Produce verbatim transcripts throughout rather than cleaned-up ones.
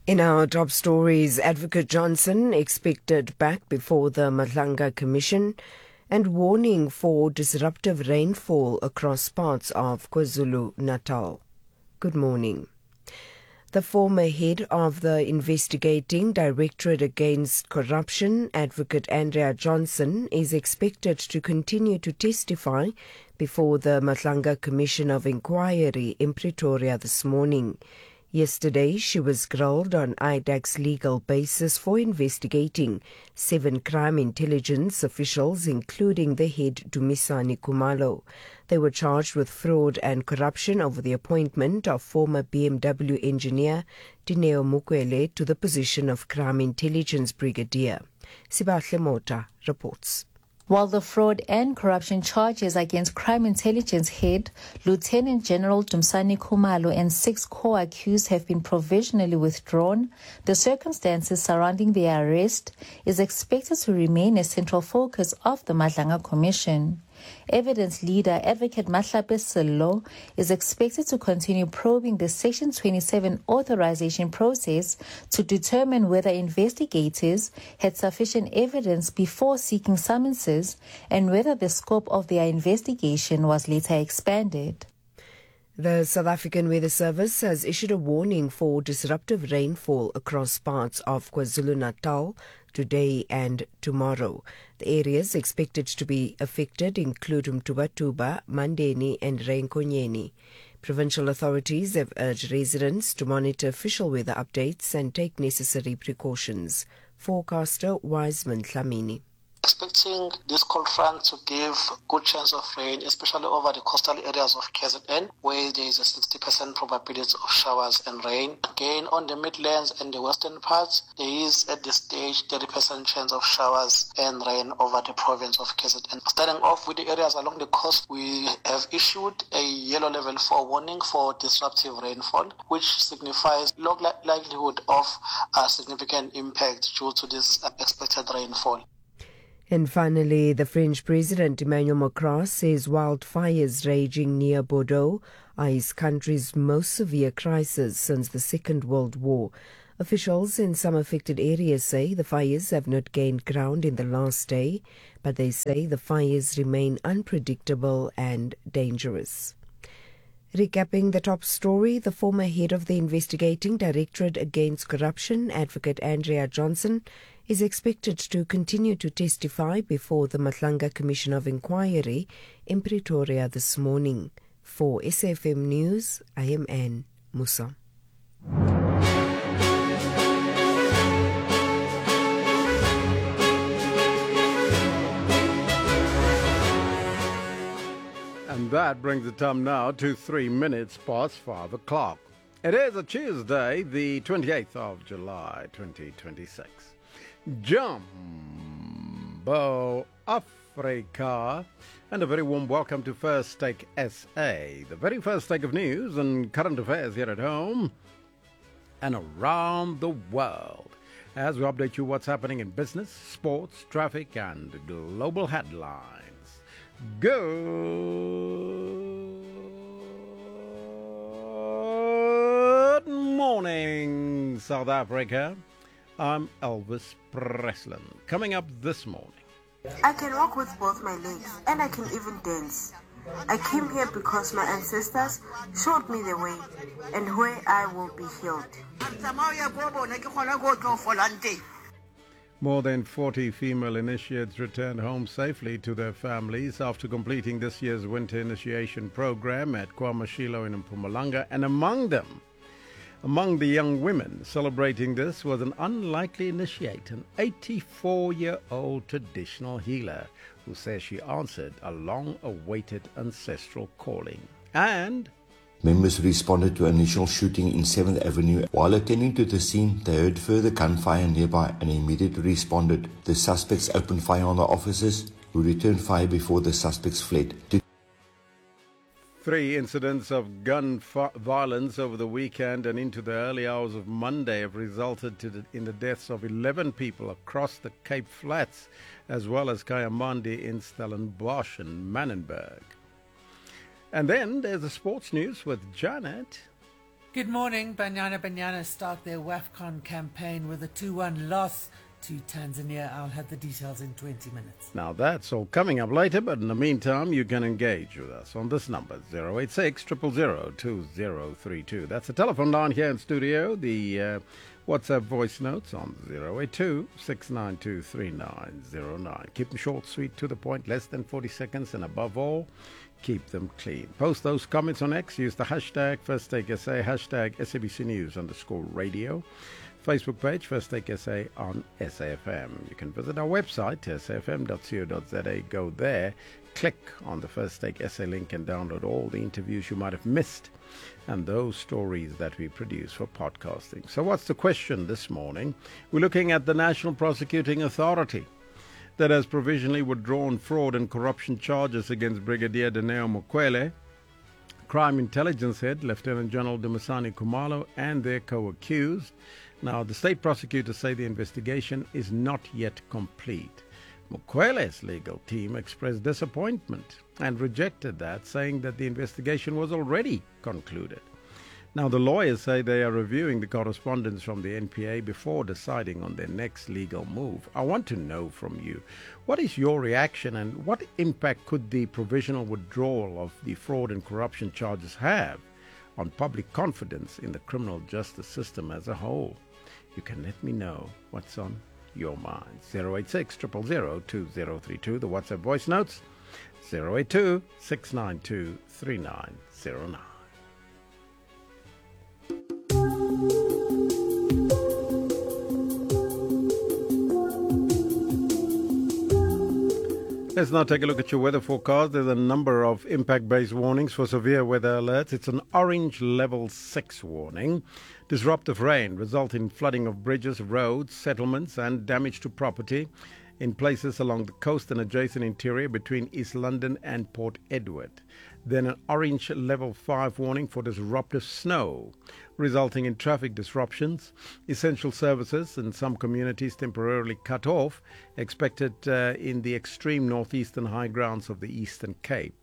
In our top stories, Advocate Johnson expected back before the Madlanga Commission and warning for disruptive rainfall across parts of KwaZulu-Natal. Good morning. The former head of the investigating Directorate Against Corruption, Advocate Andrea Johnson, is expected to continue to testify before the Madlanga Commission of Inquiry in Pretoria this morning. Yesterday, she was grilled on I D A C's legal basis for investigating seven crime intelligence officials, including the head Dumisani Khumalo. They were charged with fraud and corruption over the appointment of former B M W engineer Dineo Mukwele to the position of Crime Intelligence Brigadier. Sibahle Mota reports. While the fraud and corruption charges against Crime Intelligence Head Lieutenant General Dumisani Khumalo and six co-accused have been provisionally withdrawn, the circumstances surrounding their arrest is expected to remain a central focus of the Madlanga Commission. Evidence leader Advocate Mahlape Sello is expected to continue probing the Section twenty-seven authorization process to determine whether investigators had sufficient evidence before seeking summonses and whether the scope of their investigation was later expanded. The South African Weather Service has issued a warning for disruptive rainfall across parts of KwaZulu-Natal today and tomorrow. The areas expected to be affected include Mtubatuba, Mandeni and Rhenkonyeni. Provincial authorities have urged residents to monitor official weather updates and take necessary precautions. Forecaster Wiseman Dlamini. Expecting this cold front to give good chance of rain, especially over the coastal areas of K Z N, where there is a sixty percent probability of showers and rain. Again, on the Midlands and the western parts, there is at this stage thirty percent chance of showers and rain over the province of K Z N. Starting off with the areas along the coast, we have issued a yellow level four warning for disruptive rainfall, which signifies low likelihood of a significant impact due to this expected rainfall. And finally, the French President Emmanuel Macron says wildfires raging near Bordeaux are his country's most severe crisis since the Second World War. Officials in some affected areas say the fires have not gained ground in the last day, but they say the fires remain unpredictable and dangerous. Recapping the top story, the former head of the investigating Directorate Against Corruption, Advocate Andrea Johnson, is expected to continue to testify before the Madlanga Commission of Inquiry in Pretoria this morning. For S F M News, I am Anne Musa. And that brings the time now to three minutes past five o'clock. It is a Tuesday, the twenty-eighth of July, twenty twenty-six. Jumbo Africa, and a very warm welcome to First Take S A, the very first take of news and current affairs here at home and around the world, as we update you what's happening in business, sports, traffic, and global headlines. Good morning, South Africa. I'm Elvis Preslin. Coming up this morning. I can walk with both my legs and I can even dance. I came here because my ancestors showed me the way and where I will be healed. More than forty female initiates returned home safely to their families after completing this year's winter initiation program at KwaMashilo in Mpumalanga, and among them Among the young women celebrating this was an unlikely initiate, an eighty-four-year-old traditional healer who says she answered a long-awaited ancestral calling. And members responded to an initial shooting in seventh Avenue. While attending to the scene, they heard further gunfire nearby and immediately responded. The suspects opened fire on the officers, who returned fire before the suspects fled. Three incidents of gun fi- violence over the weekend and into the early hours of Monday have resulted to the, in the deaths of eleven people across the Cape Flats, as well as Kayamandi in Stellenbosch and Manenberg. And then there's the sports news with Janet Good morning. Banyana Banyana start their WAFCON campaign with a two one loss to Tanzania. I'll have the details in twenty minutes. Now that's all coming up later, but in the meantime you can engage with us on this number, zero eight six, zero zero zero, two zero three two. That's the telephone line here in studio. The uh, WhatsApp voice notes on zero eight two, six nine two, three nine zero nine. Keep them short, sweet, to the point, less than forty seconds, and above all, keep them clean. Post those comments on X. Use the hashtag First Take S A, hashtag S A B C News underscore radio. Facebook page, First Take S A on S A F M. You can visit our website, s a f m dot co dot z a. Go there, click on the First Take S A link and download all the interviews you might have missed and those stories that we produce for podcasting. So what's the question this morning? We're looking at the National Prosecuting Authority that has provisionally withdrawn fraud and corruption charges against Brigadier Dineo Mukwele, Crime Intelligence Head Lieutenant General Dumisani Khumalo, and their co-accused. Now, the state prosecutors say the investigation is not yet complete. Mukwele's legal team expressed disappointment and rejected that, saying that the investigation was already concluded. Now, the lawyers say they are reviewing the correspondence from the N P A before deciding on their next legal move. I want to know from you, what is your reaction and what impact could the provisional withdrawal of the fraud and corruption charges have on public confidence in the criminal justice system as a whole? You can let me know what's on your mind. zero eight six, zero zero zero, two zero three two. The WhatsApp voice notes, zero eight two, six nine two, three nine zero nine. Let's now take a look at your weather forecast. There's a number of impact-based warnings for severe weather alerts. It's an orange level six warning. Disruptive rain result in flooding of bridges, roads, settlements and damage to property in places along the coast and adjacent interior between East London and Port Edward. Then an orange level five warning for disruptive snow, resulting in traffic disruptions, essential services in some communities temporarily cut off, expected uh, in the extreme northeastern high grounds of the Eastern Cape.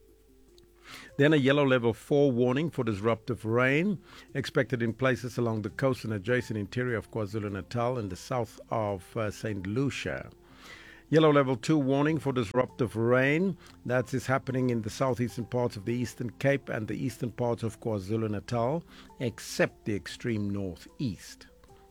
Then a yellow level four warning for disruptive rain, expected in places along the coast and adjacent interior of KwaZulu-Natal and the south of uh, Saint Lucia. Yellow level two warning for disruptive rain. That is happening in the southeastern parts of the Eastern Cape and the eastern parts of KwaZulu-Natal, except the extreme northeast.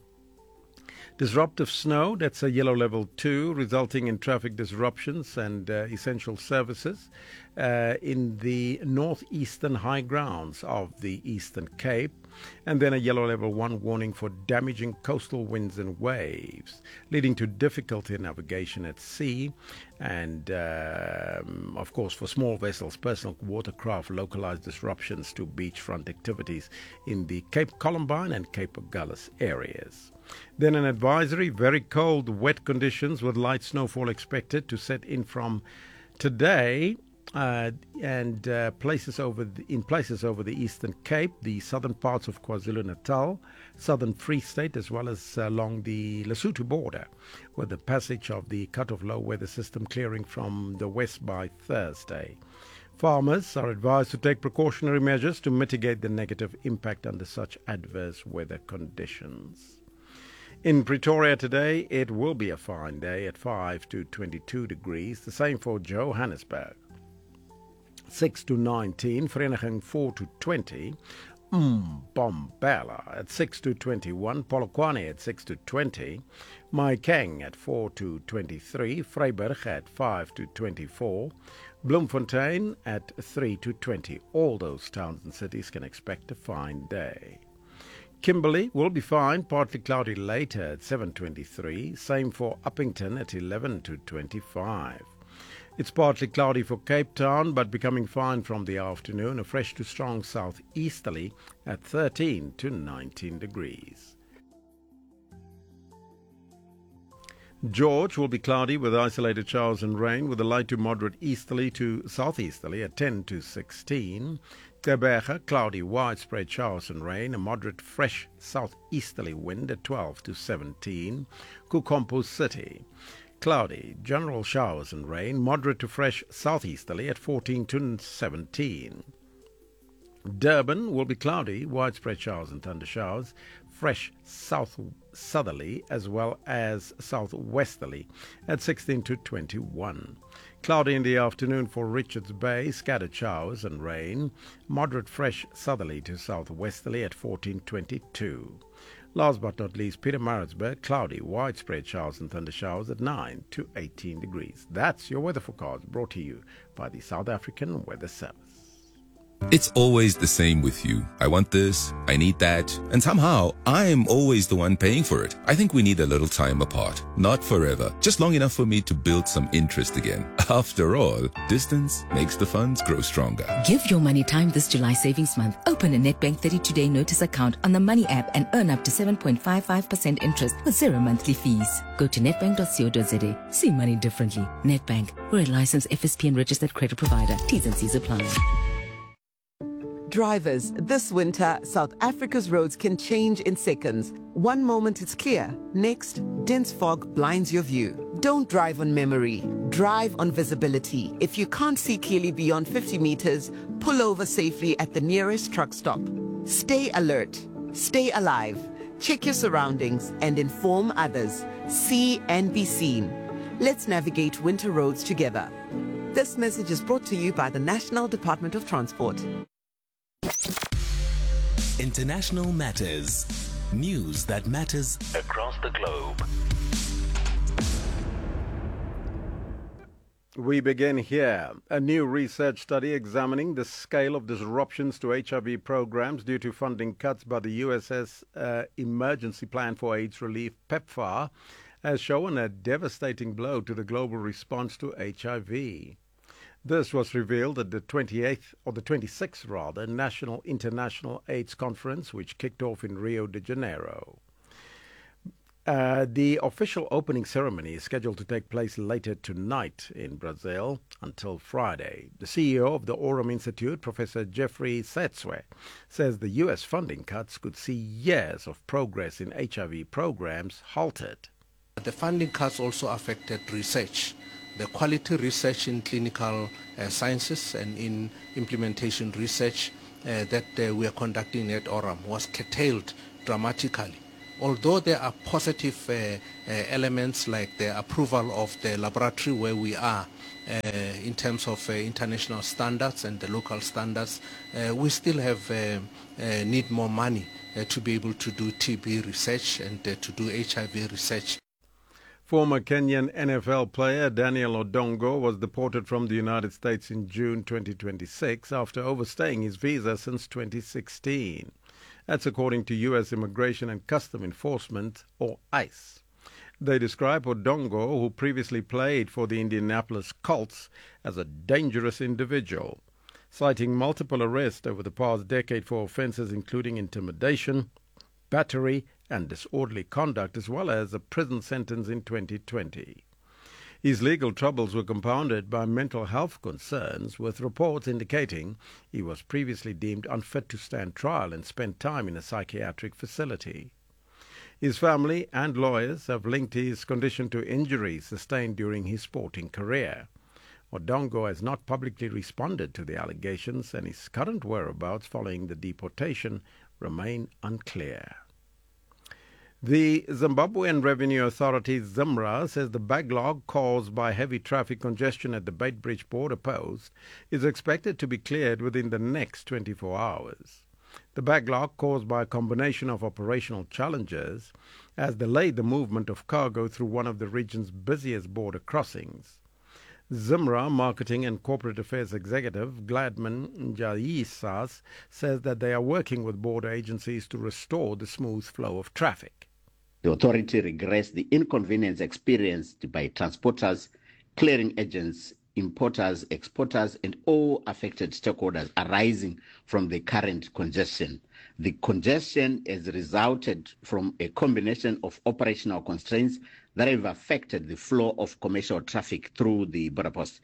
Disruptive snow, that's a yellow level two, resulting in traffic disruptions and uh, essential services uh, in the northeastern high grounds of the Eastern Cape. And then a yellow level one warning for damaging coastal winds and waves, leading to difficulty in navigation at sea. And, um, of course, for small vessels, personal watercraft, localized disruptions to beachfront activities in the Cape Columbine and Cape Agulhas areas. Then an advisory, very cold, wet conditions with light snowfall expected to set in from today uh, and uh, places over the, in places over the Eastern Cape, the southern parts of KwaZulu-Natal, southern Free State, as well as along the Lesotho border, with the passage of the cut-off low weather system clearing from the west by Thursday. Farmers are advised to take precautionary measures to mitigate the negative impact under such adverse weather conditions. In Pretoria today, it will be a fine day at five to twenty-two degrees. The same for Johannesburg. six to nineteen, Vereniging four to twenty. Mbombela at six to twenty-one, Polokwane at six to twenty, Maikeng at four to twenty-three, Vryburg at five to twenty-four, Bloemfontein at three to twenty. All those towns and cities can expect a fine day. Kimberley will be fine, partly cloudy later at seven twenty-three. Same for Uppington at eleven to twenty-five. It's partly cloudy for Cape Town, but becoming fine from the afternoon. A fresh to strong southeasterly at thirteen to nineteen degrees. George will be cloudy with isolated showers and rain, with a light to moderate easterly to southeasterly at ten to sixteen. Gqeberha, cloudy, widespread showers and rain, a moderate fresh southeasterly wind at twelve to seventeen. Kukompo City, cloudy, general showers and rain, moderate to fresh southeasterly at fourteen to seventeen. Durban will be cloudy, widespread showers and thunder showers, fresh south southerly as well as southwesterly at sixteen to twenty-one. Cloudy in the afternoon for Richards Bay, scattered showers and rain, moderate fresh southerly to southwesterly at fourteen to twenty-two. Last but not least, Pietermaritzburg, cloudy, widespread showers and thunder showers at nine to eighteen degrees. That's your weather forecast brought to you by the South African Weather Service. It's always the same with you. I want this, I need that, and somehow I'm always the one paying for it. I think we need a little time apart. Not forever, just long enough for me to build some interest again. After all, distance makes the funds grow stronger. Give your money time this July savings month. Open a Nedbank thirty-two day notice account on the Money app and earn up to seven point five five percent interest with zero monthly fees. Go to nedbank dot co dot za. See money differently. Nedbank, we're a licensed F S P and registered credit provider. T's and C's apply. Drivers, this winter, South Africa's roads can change in seconds. One moment it's clear, next, dense fog blinds your view. Don't drive on memory, drive on visibility. If you can't see clearly beyond fifty meters, pull over safely at the nearest truck stop. Stay alert, stay alive, check your surroundings and inform others. See and be seen. Let's navigate winter roads together. This message is brought to you by the National Department of Transport. International Matters. News that matters across the globe. We begin here. A new research study examining the scale of disruptions to H I V programs due to funding cuts by the U S S uh, Emergency Plan for AIDS Relief, PEPFAR, has shown a devastating blow to the global response to H I V. This was revealed at the twenty-eighth, or the twenty-sixth rather, National International AIDS Conference, which kicked off in Rio de Janeiro. Uh, the official opening ceremony is scheduled to take place later tonight in Brazil until Friday. The C E O of the Aurum Institute, Professor Jeffrey Setswe, says the U S funding cuts could see years of progress in H I V programs halted. The funding cuts also affected research. The quality research in clinical uh, sciences and in implementation research uh, that uh, we are conducting at Aurum was curtailed dramatically. Although there are positive uh, uh, elements like the approval of the laboratory where we are uh, in terms of uh, international standards and the local standards, uh, we still have uh, uh, need more money uh, to be able to do T B research and uh, to do H I V research. Former Kenyan N F L player Daniel Odongo was deported from the United States in June twenty twenty-six after overstaying his visa since twenty sixteen. That's according to U S Immigration and Custom Enforcement, or ICE. They describe Odongo, who previously played for the Indianapolis Colts, as a dangerous individual, citing multiple arrests over the past decade for offenses including intimidation, battery, and disorderly conduct, as well as a prison sentence in twenty twenty. His legal troubles were compounded by mental health concerns, with reports indicating he was previously deemed unfit to stand trial and spent time in a psychiatric facility. His family and lawyers have linked his condition to injuries sustained during his sporting career. Odongo has not publicly responded to the allegations, and his current whereabouts following the deportation remain unclear. The Zimbabwean Revenue Authority, ZIMRA, says the backlog caused by heavy traffic congestion at the Beitbridge border post is expected to be cleared within the next twenty-four hours. The backlog, caused by a combination of operational challenges, has delayed the movement of cargo through one of the region's busiest border crossings. ZIMRA Marketing and Corporate Affairs Executive Gladman Njayisas says that they are working with border agencies to restore the smooth flow of traffic. The authority regrets the inconvenience experienced by transporters, clearing agents, importers, exporters, and all affected stakeholders arising from the current congestion. The congestion has resulted from a combination of operational constraints that have affected the flow of commercial traffic through the border post.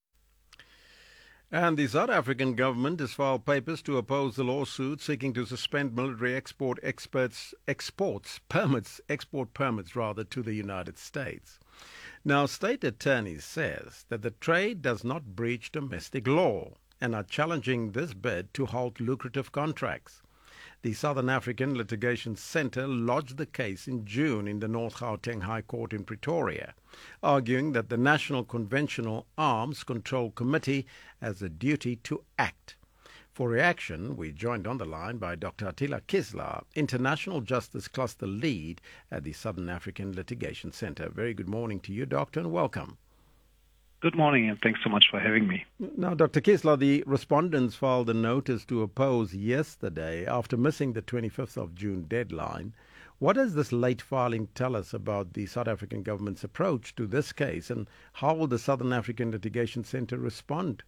And the South African government has filed papers to oppose the lawsuit seeking to suspend military export experts, exports permits, export permits rather, to the United States. Now, state attorney says that the trade does not breach domestic law and are challenging this bid to halt lucrative contracts. The Southern African Litigation Centre lodged the case in June in the North Gauteng High Court in Pretoria, arguing that the National Conventional Arms Control Committee has a duty to act. For reaction, we joined on the line by Doctor Attila Kisla, International Justice Cluster Lead at the Southern African Litigation Centre. Very good morning to you, Doctor, and welcome. Good morning, and thanks so much for having me. Now, Doctor Kisla, the respondents filed a notice to oppose yesterday after missing the twenty-fifth of June deadline. What does this late filing tell us about the South African government's approach to this case, and how will the Southern African Litigation Centre respond?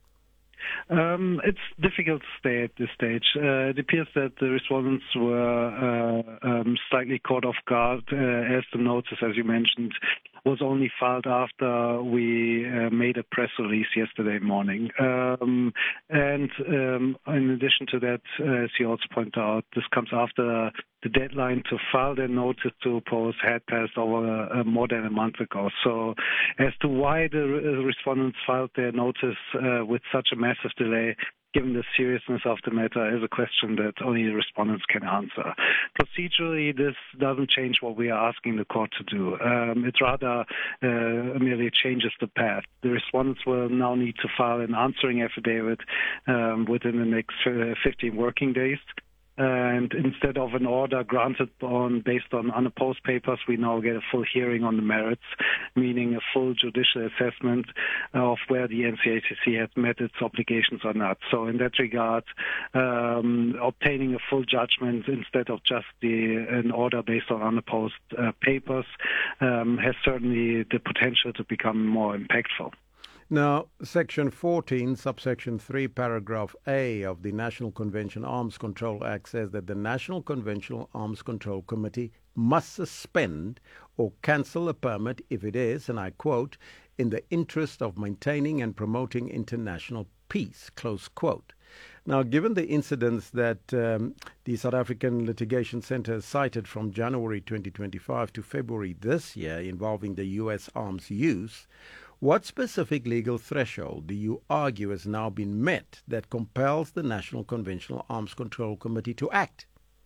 Um, it's difficult to say at this stage. Uh, it appears that the respondents were uh, um, slightly caught off guard, uh, as the notice, as you mentioned, was only filed after we uh, made a press release yesterday morning. Um, and um, in addition to that, uh, as you also point out, this comes after the deadline to file their notice to oppose had passed over uh, more than a month ago. So as to why the re- respondents filed their notice uh, with such a massive delay, given the seriousness of the matter, is a question that only the respondents can answer. Procedurally, this doesn't change what we are asking the court to do. Um, it rather uh, merely changes the path. The respondents will now need to file an answering affidavit um, within the next uh, fifteen working days. And instead of an order granted on based on unopposed papers, we now get a full hearing on the merits, meaning a full judicial assessment of where the N C A C C has met its obligations or not. So in that regard, um, obtaining a full judgment instead of just the, an order based on unopposed uh, papers um, has certainly the potential to become more impactful. Now, Section fourteen, subsection three, paragraph A of the National Convention Arms Control Act says that the National Conventional Arms Control Committee must suspend or cancel a permit if it is, and I quote, in the interest of maintaining and promoting international peace, close quote. Now, given the incidents that um, the South African Litigation Centre has cited from January twenty twenty-five to February this year involving the U S arms use, what specific legal threshold do you argue has now been met that compels the National Conventional Arms Control Committee to act?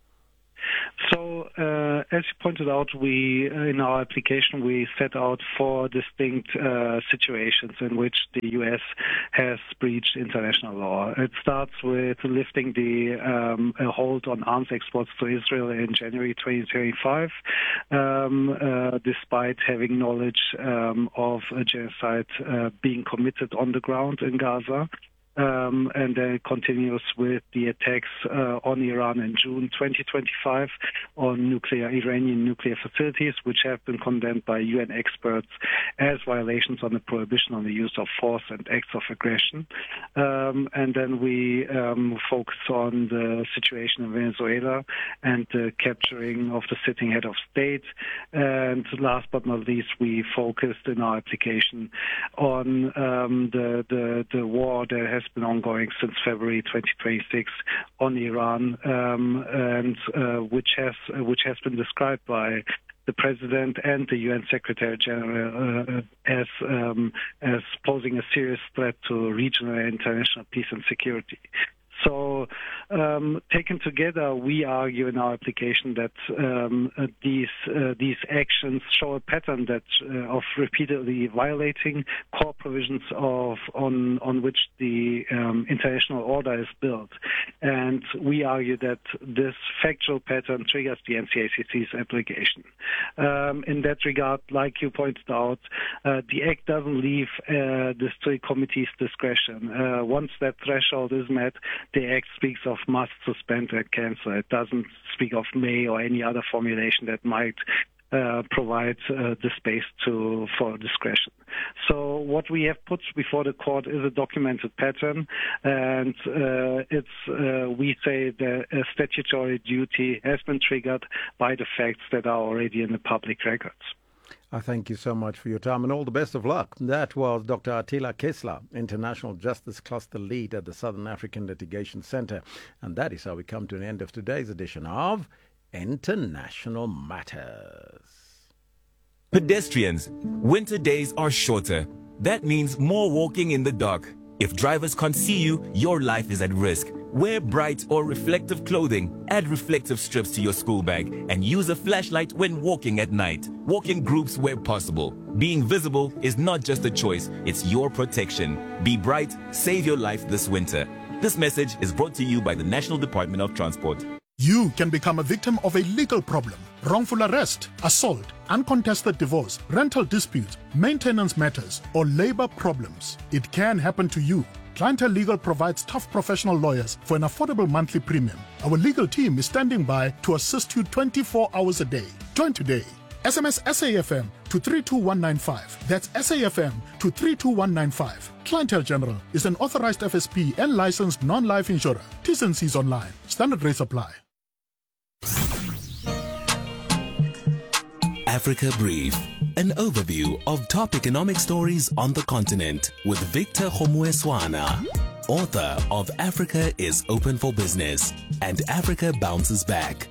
So, uh, as you pointed out, we uh, in our application we set out four distinct uh, situations in which the U S has breached international law. It starts with lifting the um, hold on arms exports to Israel in January twenty twenty-five, um, uh, despite having knowledge um, of a genocide uh, being committed on the ground in Gaza. Um, and then it continues with the attacks uh, on Iran in June twenty twenty-five on nuclear Iranian nuclear facilities, which have been condemned by U N experts as violations on the prohibition on the use of force and acts of aggression. Um, and then we um, focus on the situation in Venezuela and the capturing of the sitting head of state. And last but not least, we focused in our application on um, the, the the war that has been ongoing since February twenty twenty-six on Iran, um, and uh, which has uh, which has been described by the President and the U N Secretary General uh, as um, as posing a serious threat to regional and international peace and security. So, um, taken together, we argue in our application that um, uh, these uh, these actions show a pattern that uh, of repeatedly violating core provisions of on on which the um, international order is built, and we argue that this factual pattern triggers the N C A C C's application. Um, in that regard, like you pointed out, uh, the Act doesn't leave uh, the Steering Committee's discretion. Uh, once that threshold is met, the Act speaks of must suspend and cancel. It doesn't speak of may or any other formulation that might uh, provide uh, the space to for discretion. So what we have put before the court is a documented pattern, and uh, it's uh, we say that a statutory duty has been triggered by the facts that are already in the public records. I thank you so much for your time and all the best of luck. That was Doctor Attila Kisla, International Justice Cluster Lead at the Southern African Litigation Centre. And that is how we come to an end of today's edition of International Matters. Pedestrians, winter days are shorter. That means more walking in the dark. If drivers can't see you, your life is at risk. Wear bright or reflective clothing, add reflective strips to your school bag, and use a flashlight when walking at night. Walk in groups where possible. Being visible is not just a choice, it's your protection. Be bright, save your life this winter. This message is brought to you by the National Department of Transport. You can become a victim of a legal problem: wrongful arrest, assault, uncontested divorce, rental disputes, maintenance matters, or labor problems. It can happen to you. Clientele Legal provides tough professional lawyers for an affordable monthly premium. Our legal team is standing by to assist you twenty-four hours a day. Join today. S M S S A F M to three two one nine five. That's S A F M to three two one nine five. Clientele General is an authorized F S P and licensed non-life insurer. T's and C's online. Standard rates apply. Africa Brief, an overview of top economic stories on the continent with Victor Homueswana, author of Africa is Open for Business and Africa Bounces Back.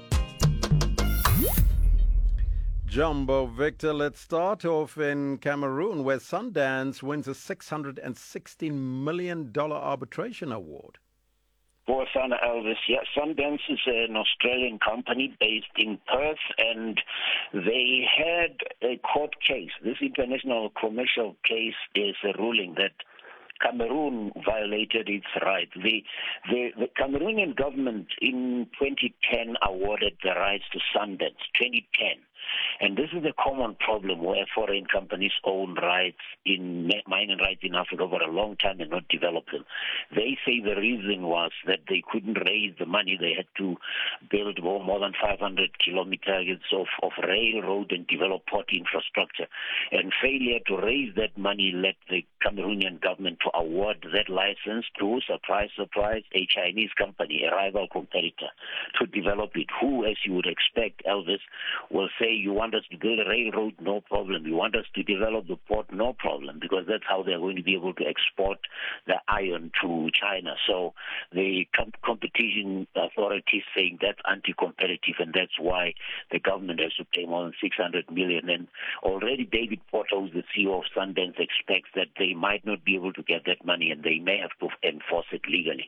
Jumbo Victor, let's start off in Cameroon, where Sundance wins a six hundred sixteen million dollars arbitration award. For Sana Elvis, yeah, Sundance is an Australian company based in Perth, and they had a court case. This international commercial case is a ruling that Cameroon violated its right. The, the, the Cameroonian government in twenty ten awarded the rights to Sundance, twenty ten. And this is a common problem where foreign companies own rights in mining rights in Africa for a long time and not develop them. They say the reason was that they couldn't raise the money. They had to build more than five hundred kilometers of, of railroad and develop port infrastructure. And failure to raise that money led the Cameroonian government to award that license to, surprise, surprise, a Chinese company, a rival competitor, to develop it, who, as you would expect, Elvis, will say, you want us to build a railroad, no problem. You want us to develop the port, no problem, because that's how they're going to be able to export the iron to China. So the com- competition authorities saying that's anti-competitive, and that's why the government has to pay more than six hundred million dollars. And already David Portos, the C E O of Sundance, expects that they might not be able to get that money, and they may have to enforce it legally.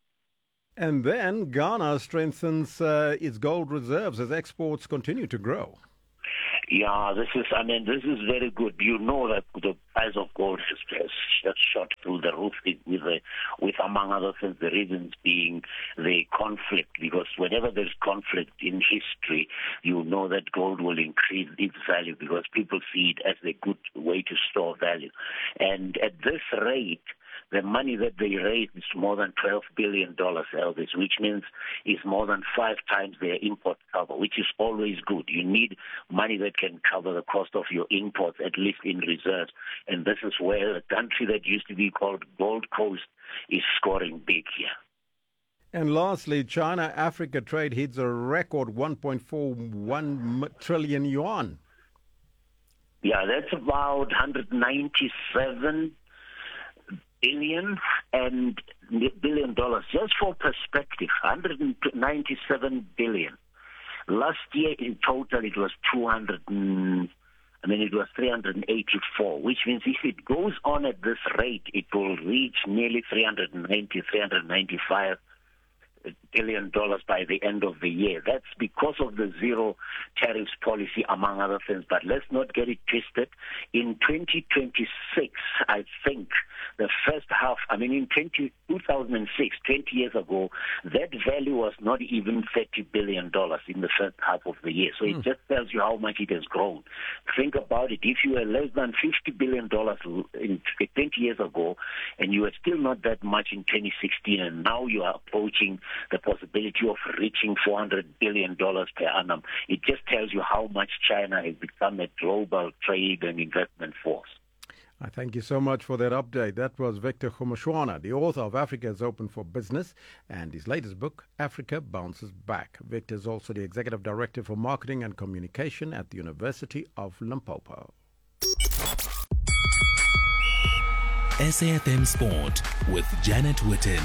And then Ghana strengthens uh, its gold reserves as exports continue to grow. Yeah, this is, I mean, this is very good. You know that the price of gold has, has, has shot through the roof with, the, with, among other things, the reasons being the conflict, because whenever there's conflict in history, you know that gold will increase its value because people see it as a good way to store value. And at this rate, the money that they raised is more than twelve billion dollars, Elvis, which means it's more than five times their import cover, which is always good. You need money that can cover the cost of your imports, at least in reserves. And this is where a country that used to be called Gold Coast is scoring big here. And lastly, China-Africa trade hits a record one point four one trillion yuan. Yeah, that's about one hundred ninety-seven billion and billion dollars. Just for perspective, one hundred ninety-seven billion. Last year in total it was two hundred. I mean, it was three hundred eighty-four, which means if it goes on at this rate, it will reach nearly three hundred ninety, three hundred ninety-five billion dollars by the end of the year. That's because of the zero tariffs policy, among other things. But let's not get it twisted. In twenty twenty-six, I think the first half, I mean, in two thousand six, twenty years ago, that value was not even thirty billion dollars in the first half of the year. So mm. it just tells you how much it has grown. Think about it. If you were less than fifty billion dollars in twenty years ago, and you were still not that much in twenty sixteen, and now you are approaching the possibility of reaching four hundred billion dollars per annum, it just tells you how much China has become a global trade and investment force. I thank you so much for that update. That was Victor Homueswana, the author of Africa is Open for Business, and his latest book, Africa Bounces Back. Victor is also the Executive Director for Marketing and Communication at the University of Limpopo. S A F M Sport with Janet Witten.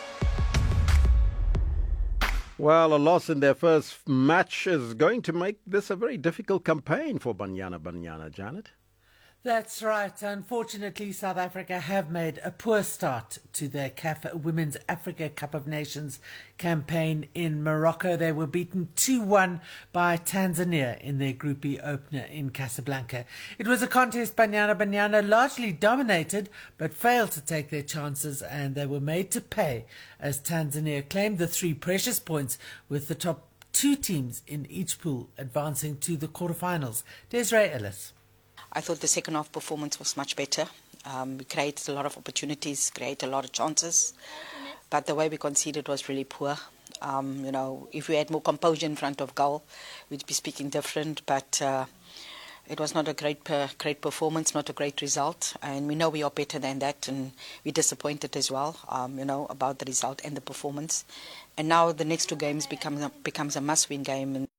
Well, a loss in their first match is going to make this a very difficult campaign for Banyana Banyana, Janet. That's right. Unfortunately, South Africa have made a poor start to their C A F Women's Africa Cup of Nations campaign in Morocco. They were beaten two one by Tanzania in their Group B opener in Casablanca. It was a contest Banyana Banyana largely dominated, but failed to take their chances, and they were made to pay as Tanzania claimed the three precious points, with the top two teams in each pool advancing to the quarterfinals. Desiree Ellis. I thought the second half performance was much better. Um, we created a lot of opportunities, created a lot of chances, but the way we conceded was really poor. Um, you know, if we had more composure in front of goal, we'd be speaking different, but uh, it was not a great per, great performance, not a great result, and we know we are better than that, and we're disappointed as well, um, you know, about the result and the performance. And now the next two games become a, becomes a must-win game. And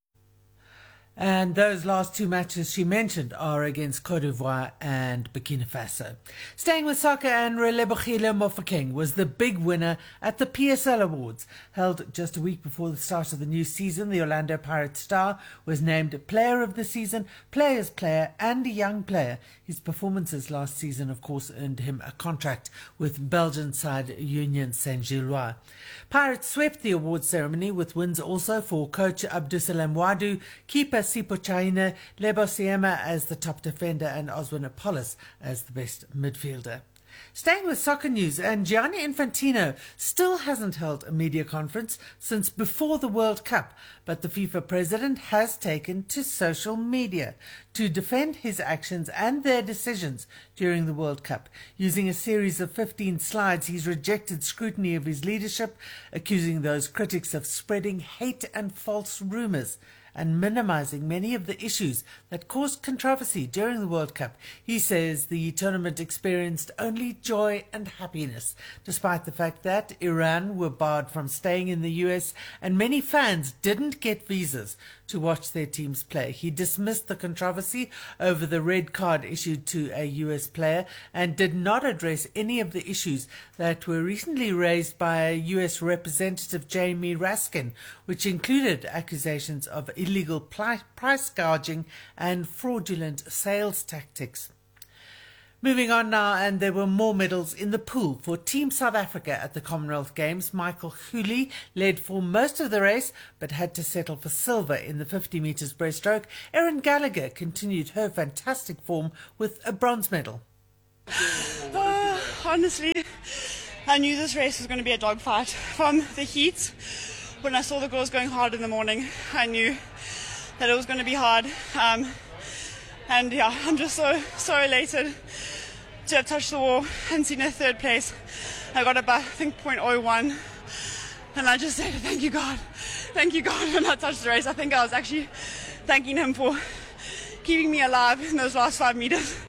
And those last two matches she mentioned are against Cote d'Ivoire and Burkina Faso. Staying with soccer, and Relebohile Mofokeng was the big winner at the P S L Awards. Held just a week before the start of the new season, the Orlando Pirates star was named Player of the Season, Players Player and Young Player. His performances last season, of course, earned him a contract with Belgian side Union Saint-Gilloise. Pirates swept the awards ceremony with wins also for coach Abdusalam Wadu, keeper Sipho Chahine, Lebo Siema as the top defender, and Oswin Apollos as the best midfielder. Staying with soccer news, and Gianni Infantino still hasn't held a media conference since before the World Cup, but the FIFA president has taken to social media to defend his actions and their decisions during the World Cup. Using a series of fifteen slides, he's rejected scrutiny of his leadership, accusing those critics of spreading hate and false rumours and minimizing many of the issues that caused controversy during the World Cup. He says the tournament experienced only joy and happiness, despite the fact that Iran were barred from staying in the U S and many fans didn't get visas to watch their teams play. He dismissed the controversy over the red card issued to a U S player and did not address any of the issues that were recently raised by U S Representative Jamie Raskin, which included accusations of illegal price gouging and fraudulent sales tactics. Moving on now, and there were more medals in the pool for Team South Africa at the Commonwealth Games. Michael Hooley led for most of the race, but had to settle for silver in the fifty metres breaststroke. Erin Gallagher continued her fantastic form with a bronze medal. Uh, honestly, I knew this race was going to be a dogfight. From the heat, when I saw the girls going hard in the morning, I knew that it was going to be hard. Um, and yeah, I'm just so, so elated to have touched the wall and seen a third place. I got about, I think, point oh one. And I just said, thank you, God. Thank you, God, when I touched the race. I think I was actually thanking him for keeping me alive in those last five meters.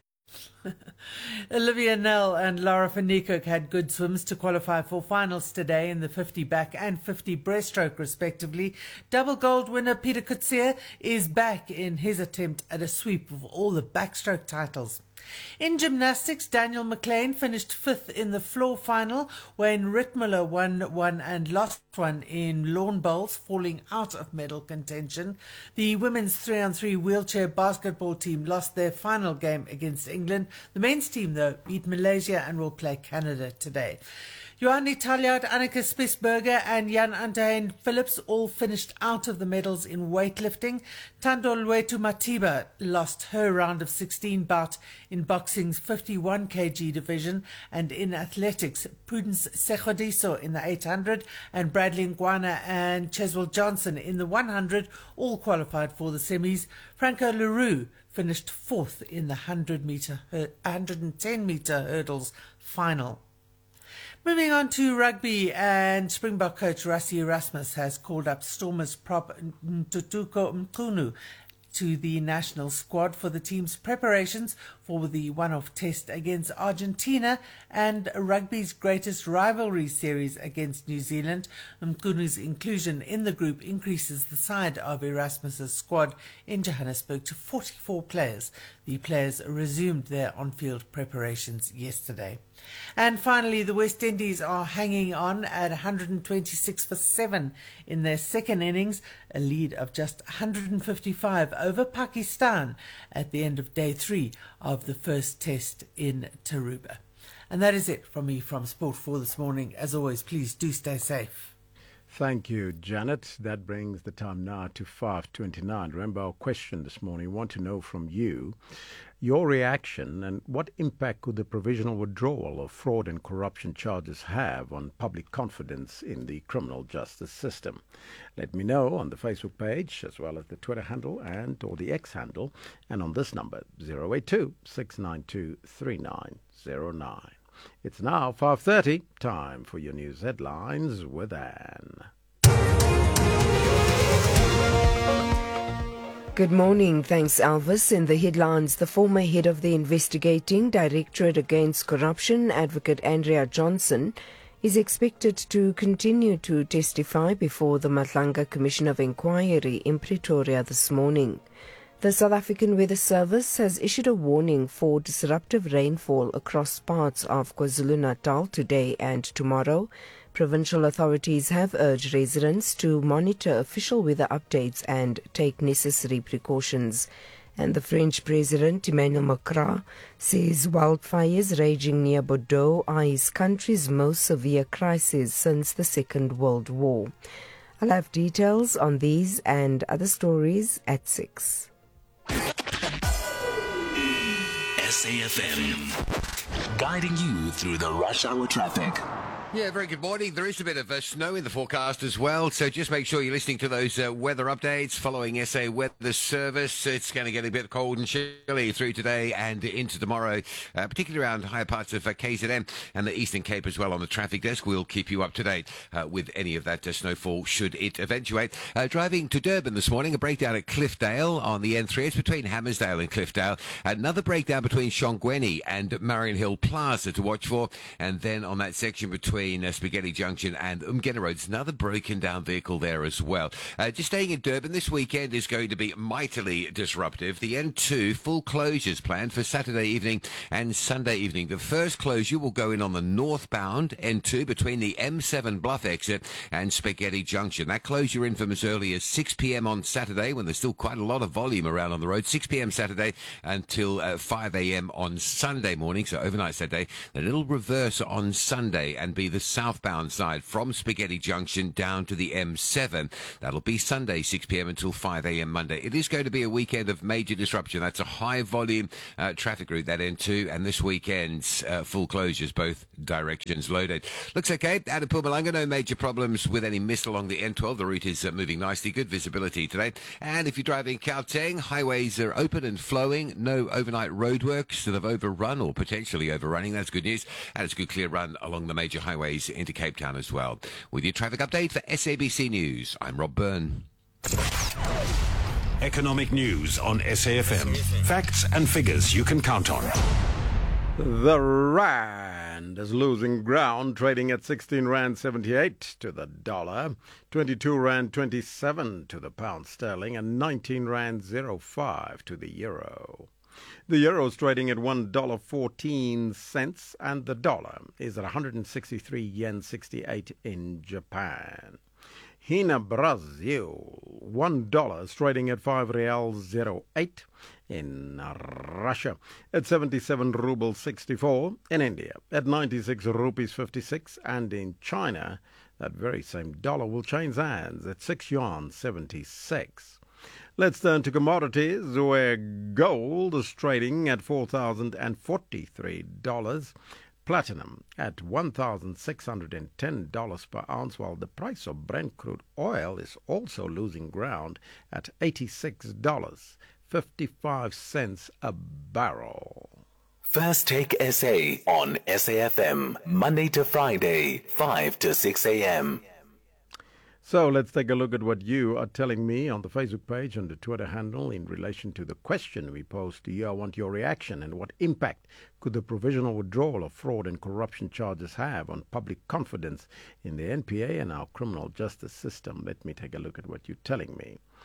Olivia Nell and Laura van Niekerk had good swims to qualify for finals today in the fifty back and fifty breaststroke respectively. Double gold winner Peter Coetzee is back in his attempt at a sweep of all the backstroke titles. In gymnastics, Daniel McLean finished fifth in the floor final, when Rittmuller won one and lost one in lawn bowls, falling out of medal contention. The women's three on three wheelchair basketball team lost their final game against England. The men's team, though, beat Malaysia and will play Canada today. Johanni Taljaard, Anneke Spitzberger and Jan Antoine Phillips all finished out of the medals in weightlifting. Thando Lwetu Matiba lost her round of sixteen bout in boxing's fifty-one kilogram division, and in athletics, Prudence Segodiso in the eight hundred and Bradley Ngwana and Cheswell Johnson in the one hundred all qualified for the semis. Franco Leroux finished fourth in the one hundred meter, one hundred ten meter hurdles final. Moving on to rugby, and Springbok coach Rassie Erasmus has called up Stormers prop Ntutuko Mchunu to the national squad for the team's preparations for the one-off test against Argentina and rugby's greatest rivalry series against New Zealand. Mchunu's inclusion in the group increases the side of Erasmus's squad in Johannesburg to forty-four players. The players resumed their on-field preparations yesterday. And finally, the West Indies are hanging on at one hundred twenty-six for seven in their second innings, a lead of just one hundred fifty-five over Pakistan at the end of day three of the first test in Tarouba. And that is it from me from Sport for this morning. As always, please do stay safe. Thank you, Janet. That brings the time now to five twenty-nine. Remember our question this morning. We want to know from you your reaction and what impact could the provisional withdrawal of fraud and corruption charges have on public confidence in the criminal justice system. Let me know on the Facebook page as well as the Twitter handle and or the X handle and on this number zero eight two, six nine two, three nine zero nine. It's now five thirty, time for your news headlines with Anne. Good morning. Thanks, Elvis. In the headlines, the former head of the Investigating Directorate Against Corruption, Advocate Andrea Johnson, is expected to continue to testify before the Matlanga Commission of Inquiry in Pretoria this morning. The South African Weather Service has issued a warning for disruptive rainfall across parts of KwaZulu-Natal today and tomorrow. Provincial authorities have urged residents to monitor official weather updates and take necessary precautions. And the French President Emmanuel Macron says wildfires raging near Bordeaux are his country's most severe crisis since the Second World War. I'll have details on these and other stories at six. S A F M, guiding you through the rush hour traffic. Yeah, very good morning. There is a bit of uh, snow in the forecast as well, so just make sure you're listening to those uh, weather updates following S A Weather Service. It's going to get a bit cold and chilly through today and into tomorrow, uh, particularly around higher parts of uh, K Z N and the Eastern Cape as well on the traffic desk. We'll keep you up to date uh, with any of that uh, snowfall should it eventuate. Uh, driving to Durban this morning, a breakdown at Cliffdale on the N three. It's between Hammersdale and Cliffdale. Another breakdown between Shongweni and Marion Hill Plaza to watch for. And then on that section between Between uh, Spaghetti Junction and Umgena Roads, another broken down vehicle there as well. Uh, just staying in Durban, this weekend is going to be mightily disruptive. The N two full closures planned for Saturday evening and Sunday evening. The first closure will go in on the northbound N two between the M seven Bluff exit and Spaghetti Junction. That closure in from as early as six p.m. on Saturday when there's still quite a lot of volume around on the road. six p.m. Saturday until uh, five a.m. on Sunday morning, so overnight Saturday. Then it'll reverse on Sunday and be the southbound side from Spaghetti Junction down to the M seven. That'll be Sunday, six p.m. until five a.m. Monday. It is going to be a weekend of major disruption. That's a high volume uh, traffic route, that N two, and this weekend's uh, full closures, both directions loaded. Looks okay. Out of Mpumalanga, no major problems with any mist along the N twelve. The route is uh, moving nicely. Good visibility today. And if you're driving Gauteng, highways are open and flowing. No overnight roadworks that have overrun or potentially overrunning. That's good news. And it's a good clear run along the major highways into Cape Town as well. With your traffic update for S A B C News, I'm Rob Byrne. Economic news on S A F M. Facts and figures you can count on. The rand is losing ground, trading at sixteen rand seventy-eight to the dollar, twenty-two rand twenty-seven to the pound sterling, and nineteen rand oh five to the euro. The euro is trading at one dollar fourteen cents, and the dollar is at one hundred sixty-three yen sixty-eight in Japan. Here in Brazil, one dollar is trading at five reals oh eight. In Russia, at seventy-seven rubles sixty-four. In India, at ninety-six rupees fifty-six. And in China, that very same dollar will change hands at six yuan seventy-six. Let's turn to commodities, where gold is trading at four thousand forty-three dollars, platinum at one thousand six hundred ten dollars per ounce, while the price of Brent crude oil is also losing ground at eighty-six dollars and fifty-five cents a barrel. First Take S A on S A F M, Monday to Friday, five to six a.m. So let's take a look at what you are telling me on the Facebook page and the Twitter handle in relation to the question we posed to you. I want your reaction, and what impact could the provisional withdrawal of fraud and corruption charges have on public confidence in the N P A and our criminal justice system? Let me take a look at what you're telling me.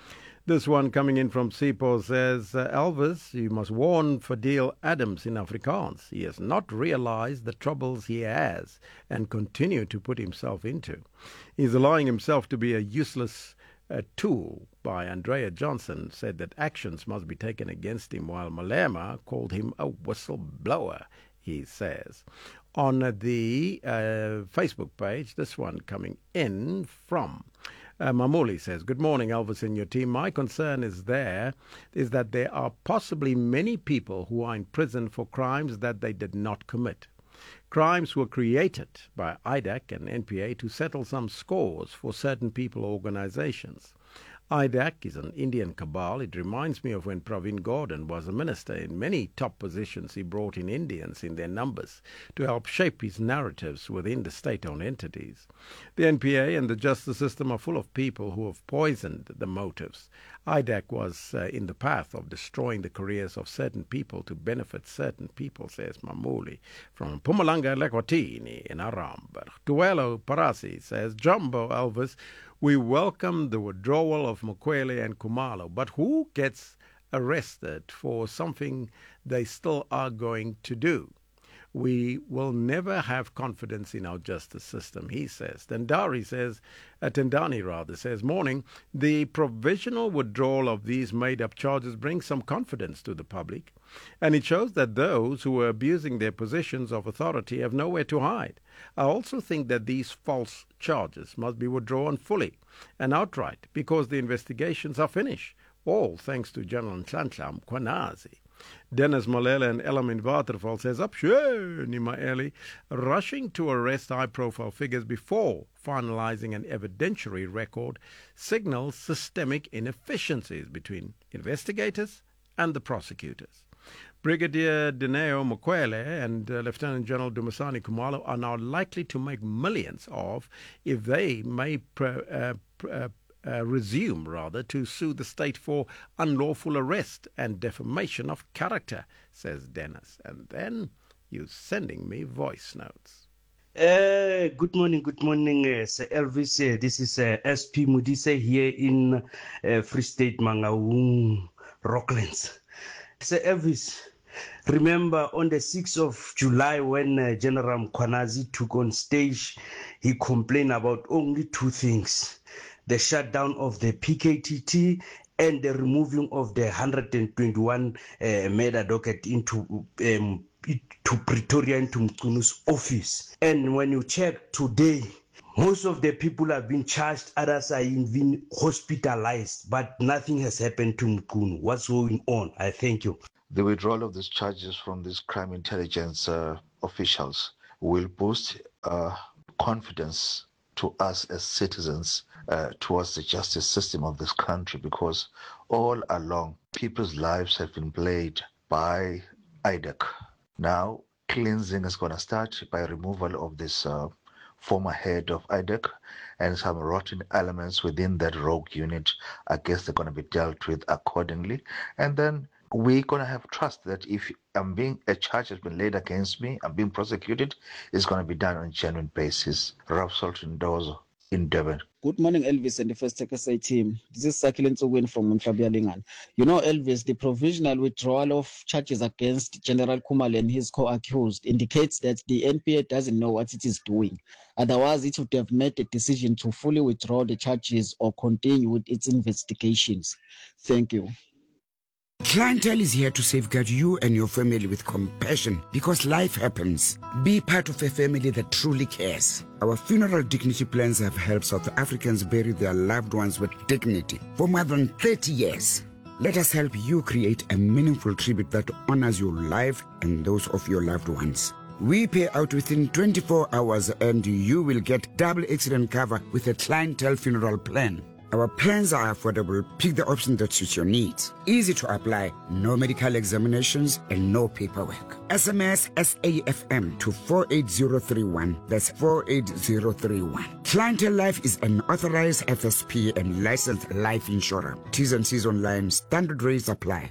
This one coming in from Sipo says, uh, Elvis, you must warn Fadil Adams in Afrikaans. He has not realized the troubles he has and continue to put himself into. He's allowing himself to be a useless uh, tool. By Andrea Johnson said that actions must be taken against him, while Malema called him a whistleblower, he says. On the uh, Facebook page, this one coming in from Uh, Mamuli says, good morning, Elvis and your team. My concern is there is that there are possibly many people who are in prison for crimes that they did not commit. Crimes were created by I D A C and N P A to settle some scores for certain people or organizations. I D A C is an Indian cabal. It reminds me of when Pravin Gordhan was a minister. In many top positions, he brought in Indians in their numbers to help shape his narratives within the state-owned entities. The N P A and the justice system are full of people who have poisoned the motives. I D A C was uh, in the path of destroying the careers of certain people to benefit certain people, says Mamuli. From Mpumalanga Lekwatini in Aramberg. Tuelo Parasi says, Jumbo Elvis, we welcome the withdrawal of Mokwele and Kumalo, but who gets arrested for something they still are going to do? We will never have confidence in our justice system, he says. Tendari says, uh, Tendani rather says, morning, the provisional withdrawal of these made-up charges brings some confidence to the public, and it shows that those who are abusing their positions of authority have nowhere to hide. I also think that these false charges must be withdrawn fully and outright because the investigations are finished, all thanks to General Nhlanhla Mkhwanazi. Dennis Malele and Elamin Waterval says, Upsheni Maeli, rushing to arrest high-profile figures before finalizing an evidentiary record signals systemic inefficiencies between investigators and the prosecutors. Brigadier Dineo Mokwele and uh, Lieutenant General Dumisani Kumalo are now likely to make millions of if they may pre- uh, pre- uh, Uh, resume, rather, to sue the state for unlawful arrest and defamation of character, says Dennis. And then you're sending me voice notes. Uh, good morning, good morning, uh, Sir Elvis. Uh, this is uh, S P Mudise here in uh, Free State, Mangaung, Rocklands. Sir Elvis, remember on the sixth of July when uh, General Mkhwanazi took on stage, he complained about only two things: the shutdown of the P K T T and the removing of the one hundred twenty-one uh, murder docket into um, to Pretoria, into Mkunu's office. And when you check today, most of the people have been charged, others are even hospitalized, but nothing has happened to Mkunu. What's going on? I thank you. The withdrawal of these charges from these crime intelligence uh, officials will boost uh, confidence to us as citizens uh, towards the justice system of this country, because all along people's lives have been played by I D A C. Now cleansing is going to start by removal of this uh, former head of I D A C, and some rotten elements within that rogue unit. I guess they're going to be dealt with accordingly, and then we're going to have trust that if I'm being a charge has been laid against me, I'm being prosecuted, it's going to be done on a genuine basis. Ralph Sultan Dozo in Durban. Good morning, Elvis and the First Tech S A team. This is Sakilin Win from Mflabialingan. You know, Elvis, the provisional withdrawal of charges against General Kumalo and his co-accused indicates that the N P A doesn't know what it is doing. Otherwise, it would have made a decision to fully withdraw the charges or continue with its investigations. Thank you. Clientele is here to safeguard you and your family with compassion because life happens. Be part of a family that truly cares. Our funeral dignity plans have helped South Africans bury their loved ones with dignity for more than thirty years. Let us help you create a meaningful tribute that honors your life and those of your loved ones. We pay out within twenty-four hours and you will get double accident cover with a clientele funeral plan. Our plans are affordable. Pick the option that suits your needs. Easy to apply, no medical examinations and no paperwork. S M S S A F M to four eight zero three one. That's four eight zero three one. Clientele Life is an authorized F S P and licensed life insurer. T's and C's online. Standard rates apply.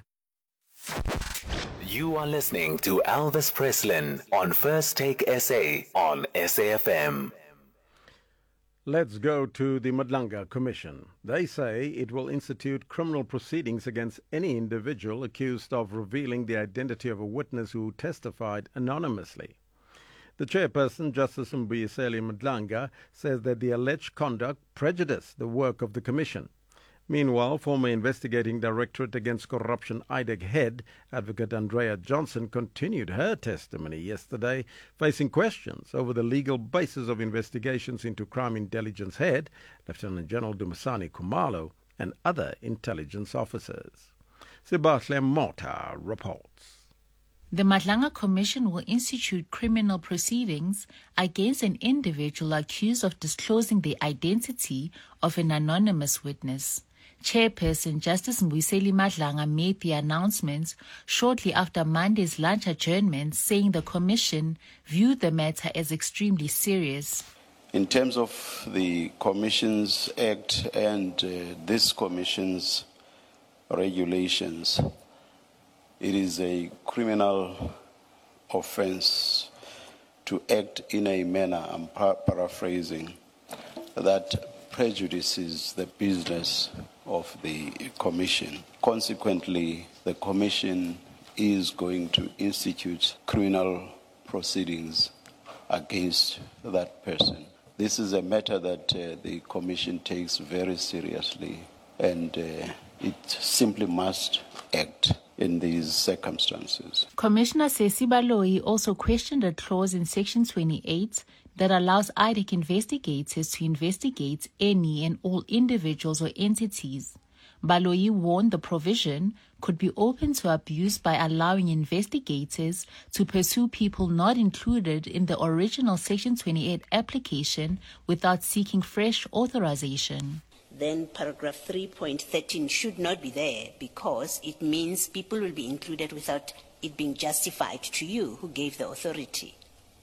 You are listening to Elvis Preslin on First Take S A on S A F M. Let's go to the Madlanga Commission. They say it will institute criminal proceedings against any individual accused of revealing the identity of a witness who testified anonymously. The chairperson, Justice Mbuyiseli Madlanga, says that the alleged conduct prejudiced the work of the Commission. Meanwhile, former Investigating Directorate Against Corruption I D E C head, Advocate Andrea Johnson, continued her testimony yesterday, facing questions over the legal basis of investigations into Crime Intelligence Head, Lieutenant General Dumisani Khumalo, and other intelligence officers. Sibahle Mota reports. The Madlanga Commission will institute criminal proceedings against an individual accused of disclosing the identity of an anonymous witness. Chairperson Justice Mbuyiseli Madlanga made the announcements shortly after Monday's lunch adjournment, saying the Commission viewed the matter as extremely serious. In terms of the Commission's Act and uh, this Commission's regulations, it is a criminal offense to act in a manner, I'm par- paraphrasing, that prejudices the business of the Commission. Consequently, the Commission is going to institute criminal proceedings against that person. This is a matter that uh, the Commission takes very seriously, and uh, it simply must act in these circumstances. Commissioner Sesi Baloyi also questioned a clause in Section twenty-eight that allows I D E C investigators to investigate any and all individuals or entities. Baloyi warned the provision could be open to abuse by allowing investigators to pursue people not included in the original Section twenty-eight application without seeking fresh authorization. Then paragraph three point thirteen should not be there, because it means people will be included without it being justified to you who gave the authority.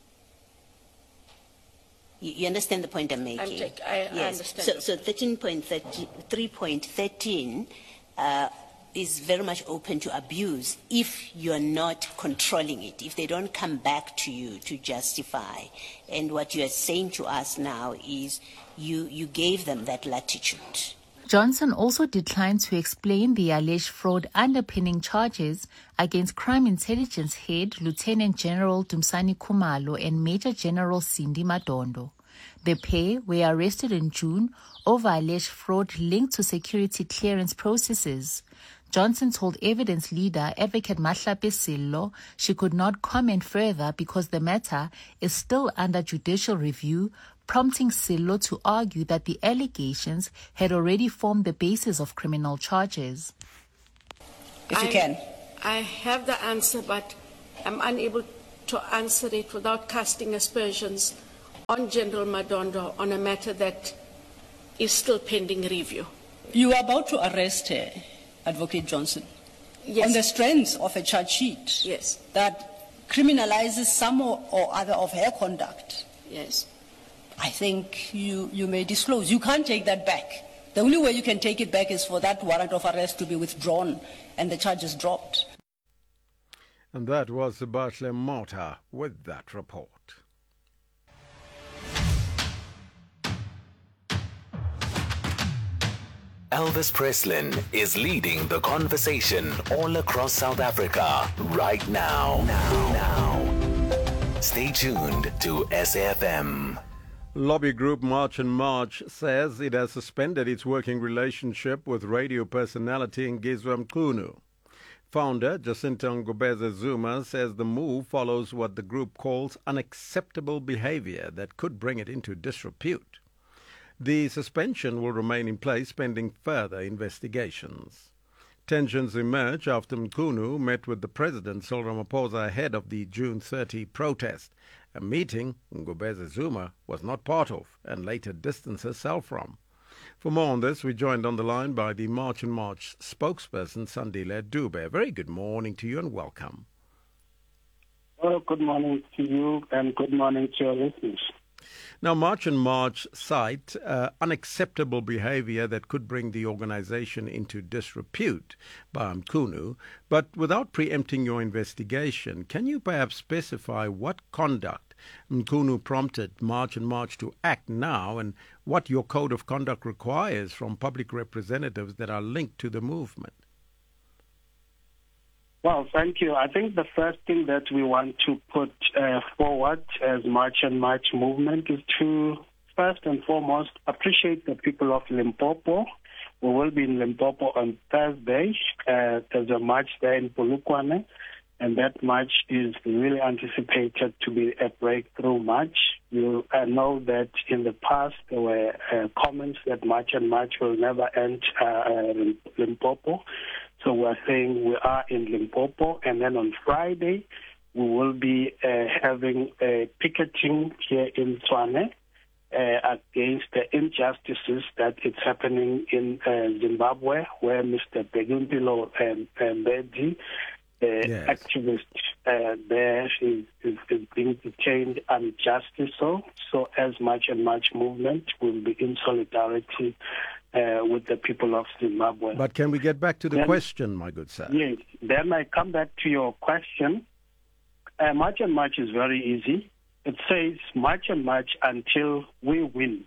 You, you understand the point I'm making? I'm take, I, yes. I understand. So, so thirteen point three point thirteen uh, is very much open to abuse if you're not controlling it, if they don't come back to you to justify. And what you are saying to us now is you, you gave them that latitude. Johnson also declined to explain the alleged fraud underpinning charges against Crime Intelligence Head Lieutenant General Dumisani Khumalo and Major General Cindy Madondo. The pair were arrested in June over alleged fraud linked to security clearance processes. Johnson told evidence leader Advocate Mahlape Sello she could not comment further because the matter is still under judicial review, prompting Sello to argue that the allegations had already formed the basis of criminal charges. If you can. I have the answer, but I'm unable to answer it without casting aspersions on General Madondo on a matter that is still pending review. You are about to arrest her, Advocate Johnson, yes, on the strength of a charge sheet, yes, that criminalizes some or, or other of her conduct. Yes. I think you, you may disclose. You can't take that back. The only way you can take it back is for that warrant of arrest to be withdrawn and the charges dropped. And that was Sibahle Mota with that report. Elvis Preslin is leading the conversation all across South Africa right now. Now, now. Stay tuned to S A F M. Lobby group March and March says it has suspended its working relationship with radio personality Ngizwa Mchunu. Founder Jacinta Ngobeze Zuma says the move follows what the group calls unacceptable behavior that could bring it into disrepute. The suspension will remain in place pending further investigations. Tensions emerge after Mchunu met with the President Cyril Ramaphosa ahead of the June thirtieth protest, a meeting Ngobeze Zuma was not part of and later distanced herself from. For more on this, we're joined on the line by the March and March spokesperson, Sandile Dube. Very good morning to you and welcome. Well, good morning to you and good morning to your listeners. Now, March and March cite uh, unacceptable behavior that could bring the organization into disrepute by Mchunu, but without preempting your investigation, can you perhaps specify what conduct Mchunu prompted March and March to act now, and what your code of conduct requires from public representatives that are linked to the movement. Well, thank you. I think the first thing that we want to put uh, forward as March and March movement is to, first and foremost, appreciate the people of Limpopo. We will be in Limpopo on Thursday. Uh, there's a march there in Polokwane, and that march is really anticipated to be a breakthrough march. You uh, know that in the past there were uh, comments that March and March will never end uh, uh, Limpopo. So we're saying we are in Limpopo, and then on Friday we will be uh, having a picketing here in Tshwane uh, against the injustices that is happening in uh, Zimbabwe, where Mister Begumpilo and, and Mbedi, the yes. activist uh, there, is, is, is being detained unjustly. So, so as March and March movement will be in solidarity Uh, with the people of Zimbabwe. But can we get back to the then, question, my good sir? Yes. Then I come back to your question. Uh, March and March is very easy. It says March and March until we win.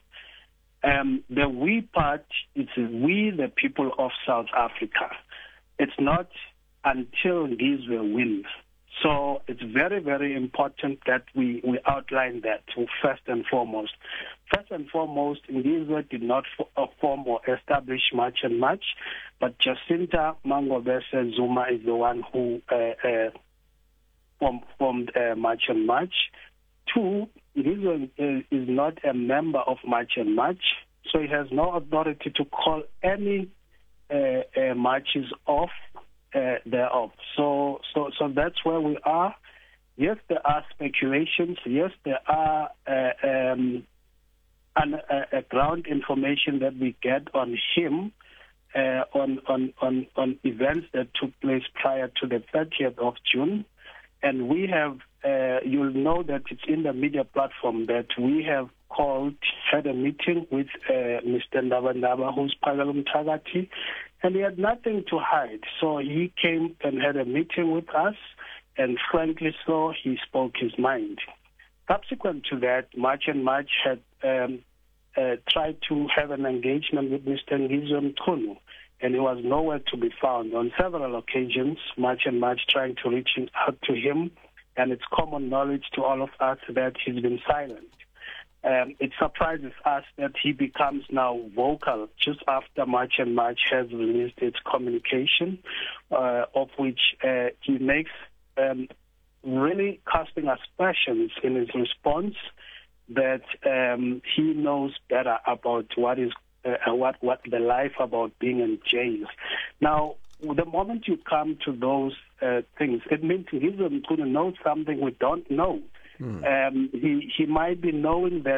Um, the we part, it's we, the people of South Africa. It's not until Ngizwe wins. So it's very, very important that we, we outline that first and foremost. First and foremost, Ngizwe did not form or establish March and March, but Jacinta Mangobese Zuma is the one who uh, uh, formed, formed uh, March and March. Two, Ngizwe is not a member of March and March, so he has no authority to call any uh, uh, marches off Uh, thereof. So, so, so that's where we are. Yes, there are speculations. Yes, there are uh, um, an, uh, uh, ground information that we get on him uh, on, on on on events that took place prior to the thirtieth of June, and we have. Uh, you'll know that it's in the media platform that we have called, had a meeting with uh, Mister Ndaba Ndaba, who's Phakela Mthakathi, and he had nothing to hide. So he came and had a meeting with us, and frankly so, he spoke his mind. Subsequent to that, March and March had um, uh, tried to have an engagement with Mister Ngizwe Mchunu, and he was nowhere to be found. On several occasions, March and March trying to reach out to him, and it's common knowledge to all of us that he's been silent. Um, it surprises us that he becomes now vocal just after March and March has released its communication, uh, of which uh, he makes um, really casting aspersions in his response that um, he knows better about what is uh, what what the life about being in jail. Now, the moment you come to those uh, things, it means he's going to know something we don't know. Hmm. Um, he he might be knowing that